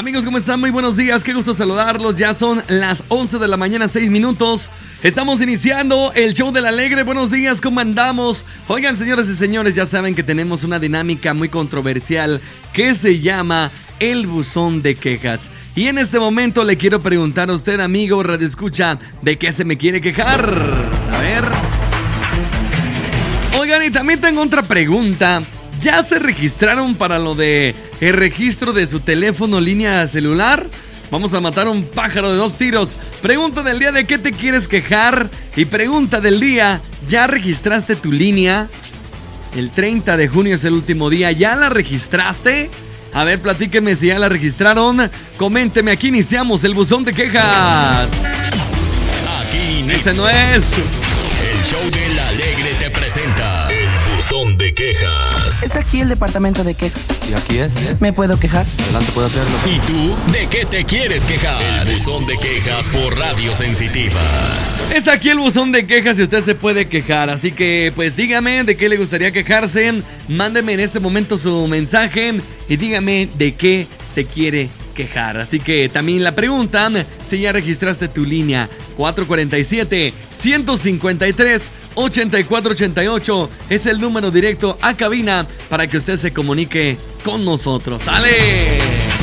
amigos? ¿Cómo están? Muy buenos días, qué gusto saludarlos. Ya son las 11 de la mañana, 6 minutos. Estamos iniciando el show del Alegre. Buenos días, ¿cómo andamos? Oigan, señoras y señores, ya saben que tenemos una dinámica muy controversial que se llama el buzón de quejas. Y en este momento le quiero preguntar a usted, amigo radioescucha, ¿de qué se me quiere quejar? A ver. Oigan, y también tengo otra pregunta. ¿Ya se registraron para lo de el registro de su teléfono línea celular? Vamos a matar un pájaro de dos tiros. Pregunta del día, ¿de qué te quieres quejar? Y pregunta del día, ¿ya registraste tu línea? El 30 de junio es el último día. ¿Ya la registraste? A ver, platíqueme si ya la registraron. Coménteme, aquí iniciamos el buzón de quejas. Aquí inicia. Ese no es. El show del Alegre te presenta el buzón de quejas. Es aquí el departamento de quejas. Y aquí es. ¿Me puedo quejar? Adelante, puede hacerlo. ¿Y tú de qué te quieres quejar? El buzón de quejas por Radio Sensitiva. Es aquí el buzón de quejas y usted se puede quejar. Así que, pues dígame de qué le gustaría quejarse. Mándeme en este momento su mensaje y dígame de qué se quiere quejar. Así que también la pregunta, si ya registraste tu línea 447-153-8488 es el número directo a cabina para que usted se comunique con nosotros. ¡Sale!